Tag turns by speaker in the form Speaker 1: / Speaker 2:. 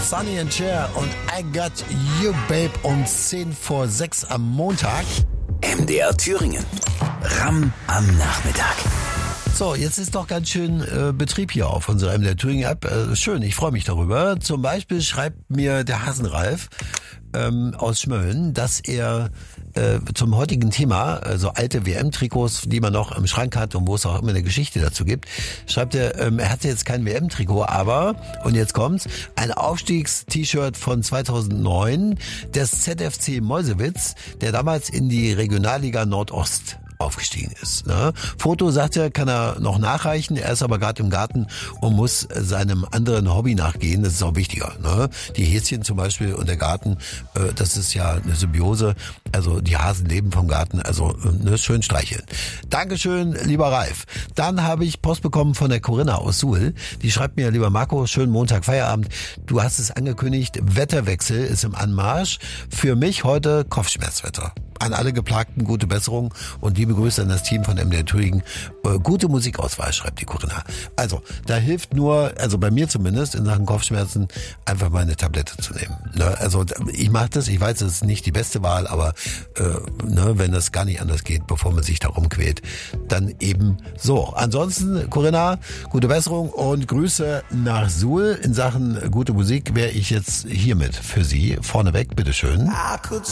Speaker 1: Sonny and Cher und I Got You Babe um 5:10 am Montag.
Speaker 2: MDR Thüringen. Ram am Nachmittag.
Speaker 1: So, jetzt ist doch ganz schön Betrieb hier auf unserer MDR Thüringen App. Schön, ich freue mich darüber. Zum Beispiel schreibt mir der Hasenralf aus Schmölln, dass er zum heutigen Thema, also alte WM-Trikots, die man noch im Schrank hat und wo es auch immer eine Geschichte dazu gibt, schreibt er hatte jetzt kein WM-Trikot, aber, und jetzt kommt's, ein Aufstiegs-T-Shirt von 2009 des ZFC Meuselwitz, der damals in die Regionalliga Nordost aufgestiegen ist. Ne? Foto, sagt er, kann er noch nachreichen. Er ist aber gerade im Garten und muss seinem anderen Hobby nachgehen. Das ist auch wichtiger. Ne? Die Häschen zum Beispiel und der Garten, das ist ja eine Symbiose. Also die Hasen leben vom Garten. Also ne, schön streicheln. Dankeschön, lieber Ralf. Dann habe ich Post bekommen von der Corinna aus Suhl. Die schreibt mir, lieber Marco, schönen Montag, Feierabend. Du hast es angekündigt, Wetterwechsel ist im Anmarsch. Für mich heute Kopfschmerzwetter. An alle Geplagten gute Besserung und liebe Grüße an das Team von MDR Thüringen. Gute Musikauswahl, schreibt die Corinna. Also, da hilft nur, also bei mir zumindest, in Sachen Kopfschmerzen, einfach mal eine Tablette zu nehmen. Ne? Also, ich mache das, ich weiß, das ist nicht die beste Wahl, aber wenn das gar nicht anders geht, bevor man sich darum quält, dann eben so. Ansonsten, Corinna, gute Besserung und Grüße nach Suhl. In Sachen gute Musik wäre ich jetzt hiermit für Sie vorneweg, bitteschön.